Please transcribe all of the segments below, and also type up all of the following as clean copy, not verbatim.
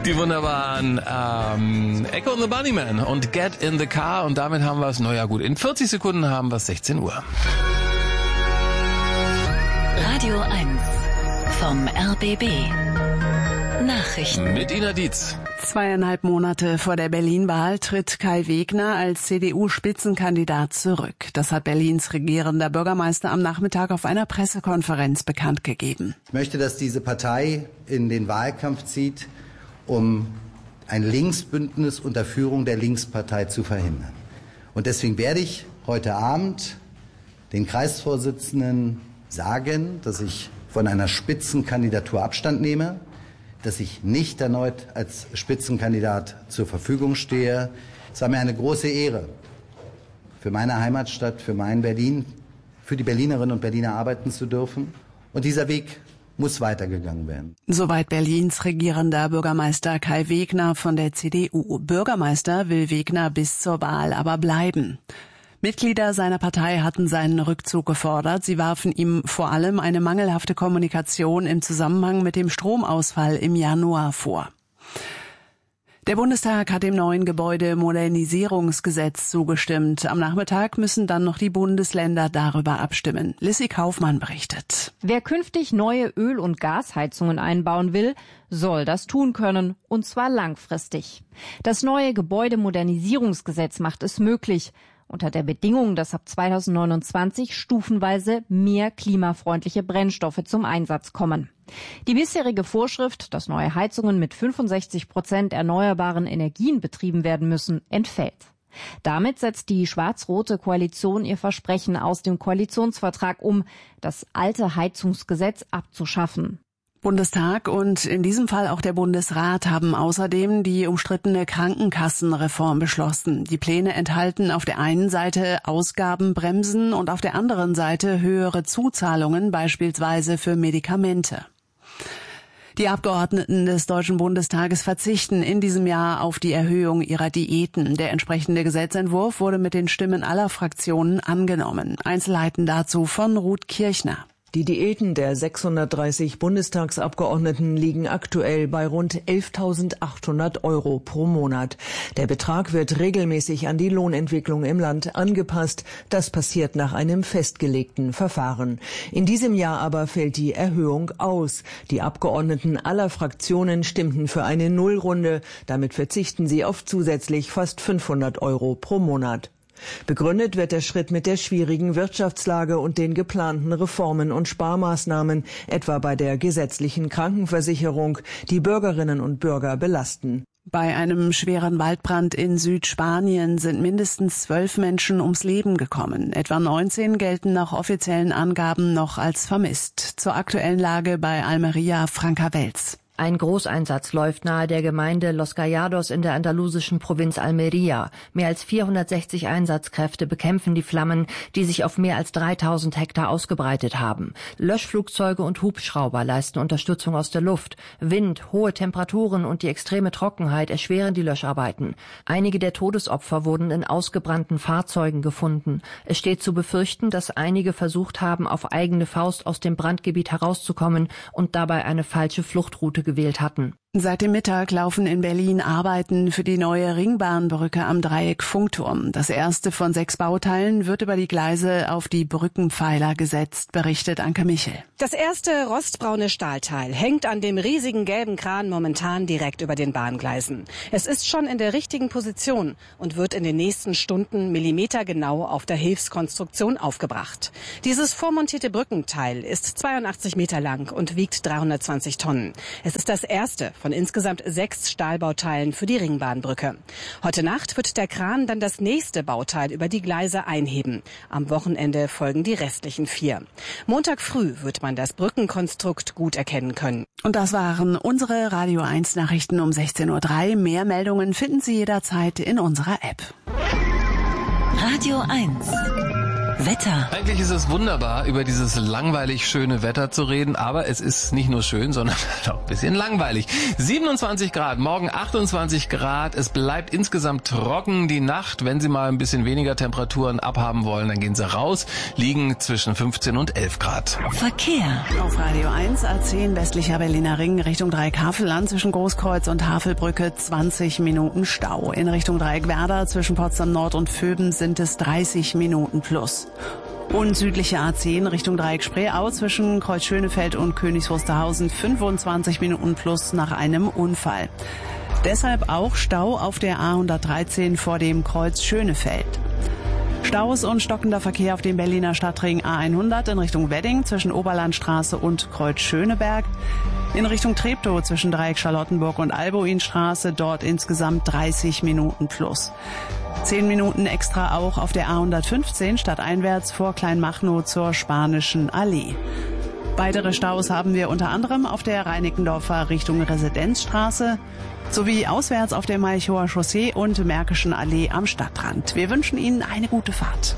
Die wunderbaren Echo and the Bunnymen und Get in the Car. Und damit haben wir es, naja gut, in 40 Sekunden haben wir es 16 Uhr. Radio 1 vom RBB. Nachrichten. Mit Ina Dietz. 2,5 Monate vor der Berlin-Wahl tritt Kai Wegner als CDU-Spitzenkandidat zurück. Das hat Berlins regierender Bürgermeister am Nachmittag auf einer Pressekonferenz bekannt gegeben. Ich möchte, dass diese Partei in den Wahlkampf zieht, um ein Linksbündnis unter Führung der Linkspartei zu verhindern. Und deswegen werde ich heute Abend den Kreisvorsitzenden sagen, dass ich von einer Spitzenkandidatur Abstand nehme, dass ich nicht erneut als Spitzenkandidat zur Verfügung stehe. Es war mir eine große Ehre, für meine Heimatstadt, für mein Berlin, für die Berlinerinnen und Berliner arbeiten zu dürfen. Und dieser Weg muss weitergegangen werden. Soweit Berlins regierender Bürgermeister Kai Wegner von der CDU. Bürgermeister will Wegner bis zur Wahl aber bleiben. Mitglieder seiner Partei hatten seinen Rückzug gefordert. Sie warfen ihm vor allem eine mangelhafte Kommunikation im Zusammenhang mit dem Stromausfall im Januar vor. Der Bundestag hat dem neuen Gebäudemodernisierungsgesetz zugestimmt. Am Nachmittag müssen dann noch die Bundesländer darüber abstimmen. Lissy Kaufmann berichtet. Wer künftig neue Öl- und Gasheizungen einbauen will, soll das tun können, und zwar langfristig. Das neue Gebäudemodernisierungsgesetz macht es möglich, unter der Bedingung, dass ab 2029 stufenweise mehr klimafreundliche Brennstoffe zum Einsatz kommen. Die bisherige Vorschrift, dass neue Heizungen mit 65% erneuerbaren Energien betrieben werden müssen, entfällt. Damit setzt die schwarz-rote Koalition ihr Versprechen aus dem Koalitionsvertrag um, das alte Heizungsgesetz abzuschaffen. Bundestag und in diesem Fall auch der Bundesrat haben außerdem die umstrittene Krankenkassenreform beschlossen. Die Pläne enthalten auf der einen Seite Ausgabenbremsen und auf der anderen Seite höhere Zuzahlungen, beispielsweise für Medikamente. Die Abgeordneten des Deutschen Bundestages verzichten in diesem Jahr auf die Erhöhung ihrer Diäten. Der entsprechende Gesetzentwurf wurde mit den Stimmen aller Fraktionen angenommen. Einzelheiten dazu von Ruth Kirchner. Die Diäten der 630 Bundestagsabgeordneten liegen aktuell bei rund 11.800 € pro Monat. Der Betrag wird regelmäßig an die Lohnentwicklung im Land angepasst. Das passiert nach einem festgelegten Verfahren. In diesem Jahr aber fällt die Erhöhung aus. Die Abgeordneten aller Fraktionen stimmten für eine Nullrunde. Damit verzichten sie auf zusätzlich fast 500 € pro Monat. Begründet wird der Schritt mit der schwierigen Wirtschaftslage und den geplanten Reformen und Sparmaßnahmen, etwa bei der gesetzlichen Krankenversicherung, die Bürgerinnen und Bürger belasten. Bei einem schweren Waldbrand in Südspanien sind mindestens 12 Menschen ums Leben gekommen. Etwa 19 gelten nach offiziellen Angaben noch als vermisst. Zur aktuellen Lage bei Almería, Franka Welz. Ein Großeinsatz läuft nahe der Gemeinde Los Gallados in der andalusischen Provinz Almería. Mehr als 460 Einsatzkräfte bekämpfen die Flammen, die sich auf mehr als 3000 Hektar ausgebreitet haben. Löschflugzeuge und Hubschrauber leisten Unterstützung aus der Luft. Wind, hohe Temperaturen und die extreme Trockenheit erschweren die Löscharbeiten. Einige der Todesopfer wurden in ausgebrannten Fahrzeugen gefunden. Es steht zu befürchten, dass einige versucht haben, auf eigene Faust aus dem Brandgebiet herauszukommen und dabei eine falsche Fluchtroute gewählt hatten. Seit dem Mittag laufen in Berlin Arbeiten für die neue Ringbahnbrücke am Dreieck Funkturm. Das erste von 6 Bauteilen wird über die Gleise auf die Brückenpfeiler gesetzt, berichtet Anke Michel. Das erste rostbraune Stahlteil hängt an dem riesigen gelben Kran momentan direkt über den Bahngleisen. Es ist schon in der richtigen Position und wird in den nächsten Stunden millimetergenau auf der Hilfskonstruktion aufgebracht. Dieses vormontierte Brückenteil ist 82 Meter lang und wiegt 320 Tonnen. Es ist das erste von insgesamt 6 Stahlbauteilen für die Ringbahnbrücke. Heute Nacht wird der Kran dann das nächste Bauteil über die Gleise einheben. Am Wochenende folgen die restlichen 4. Montag früh wird man das Brückenkonstrukt gut erkennen können. Und das waren unsere Radio 1 Nachrichten um 16:03 Uhr. Mehr Meldungen finden Sie jederzeit in unserer App. Radio 1 Wetter. Eigentlich ist es wunderbar, über dieses langweilig schöne Wetter zu reden, aber es ist nicht nur schön, sondern auch ein bisschen langweilig. 27 Grad, morgen 28 Grad, es bleibt insgesamt trocken. Die Nacht, wenn Sie mal ein bisschen weniger Temperaturen abhaben wollen, dann gehen Sie raus, liegen zwischen 15 und 11 Grad. Verkehr. Auf Radio 1 A10 westlicher Berliner Ring Richtung Dreieck Havelland zwischen Großkreuz und Havelbrücke 20 Minuten Stau. In Richtung Dreieck Werder zwischen Potsdam Nord und Vöben sind es 30 Minuten plus. Und südliche A10 Richtung Dreieck Spreeau zwischen Kreuz Schönefeld und Königs Wusterhausen 25 Minuten plus nach einem Unfall. Deshalb auch Stau auf der A113 vor dem Kreuz Schönefeld. Staus und stockender Verkehr auf dem Berliner Stadtring A100 in Richtung Wedding zwischen Oberlandstraße und Kreuz Schöneberg. In Richtung Treptow zwischen Dreieck Charlottenburg und Alboinstraße, dort insgesamt 30 Minuten plus. 10 Minuten extra auch auf der A115 stadteinwärts vor Kleinmachnow zur Spanischen Allee. Weitere Staus haben wir unter anderem auf der Reinickendorfer Richtung Residenzstraße sowie auswärts auf der Malchower Chaussee und Märkischen Allee am Stadtrand. Wir wünschen Ihnen eine gute Fahrt.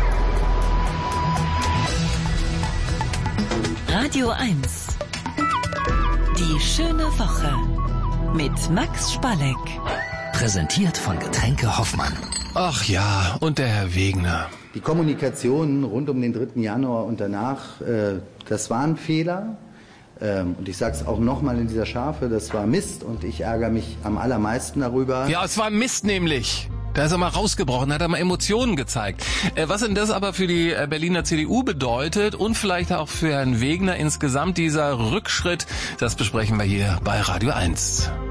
Radio 1. Die schöne Woche mit Max Spalleck. Präsentiert von Getränke Hoffmann. Ach ja, und der Herr Wegner. Die Kommunikation rund um den 3. Januar und danach, das war ein Fehler. Und ich sage es auch nochmal in dieser Schärfe, das war Mist und ich ärgere mich am allermeisten darüber. Ja, es war Mist nämlich. Da ist er mal rausgebrochen, hat er mal Emotionen gezeigt. Was denn das aber für die Berliner CDU bedeutet und vielleicht auch für Herrn Wegner insgesamt, dieser Rückschritt, das besprechen wir hier bei Radio 1.